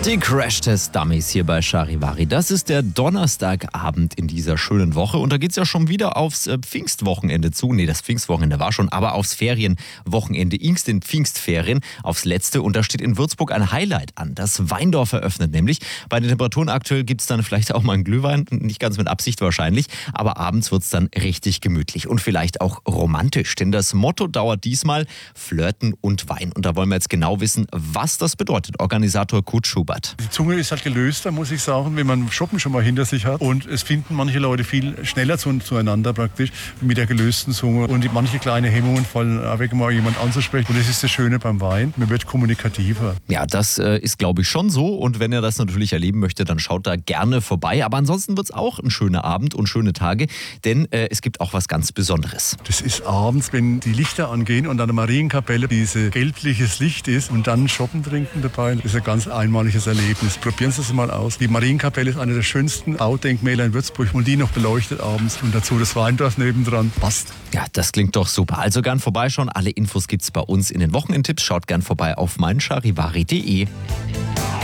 Die Crash-Test-Dummies hier bei Charivari. Das ist der Donnerstagabend in dieser schönen Woche. Und da geht's ja schon wieder aufs Pfingstwochenende zu. Nee, das Pfingstwochenende war schon, aber aufs Ferienwochenende, den Pfingstferien, aufs letzte. Und da steht in Würzburg ein Highlight an. Das Weindorf eröffnet nämlich. Bei den Temperaturen aktuell gibt's dann vielleicht auch mal einen Glühwein. Nicht ganz mit Absicht wahrscheinlich. Aber abends wird's dann richtig gemütlich und vielleicht auch romantisch. Denn das Motto dauert diesmal Flirten und Wein. Und da wollen wir jetzt genau wissen, was das bedeutet. Organisator Kurt Schubert. Die Zunge ist halt gelöster, muss ich sagen, wenn man Shoppen schon mal hinter sich hat. Und es finden manche Leute viel schneller zueinander praktisch mit der gelösten Zunge. Und manche kleine Hemmungen fallen weg, mal jemand anzusprechen. Und das ist das Schöne beim Wein. Man wird kommunikativer. Ja, das ist, glaube ich, schon so. Und wenn ihr das natürlich erleben möchtet, dann schaut da gerne vorbei. Aber ansonsten wird es auch ein schöner Abend und schöne Tage. Denn es gibt auch was ganz Besonderes. Das ist abends, wenn die Lichter angehen und an der Marienkapelle dieses gelbliches Licht ist und dann Shoppen trinken dabei. Das ist ein ganz einmaliges Erlebnis. Probieren Sie es mal aus. Die Marienkapelle ist eine der schönsten Baudenkmäler in Würzburg und die noch beleuchtet abends. Und dazu das Weindorf nebendran. Passt. Ja, das klingt doch super. Also gern vorbeischauen. Alle Infos gibt's bei uns in den Wochenendtipps. Schaut gern vorbei auf meincharivari.de.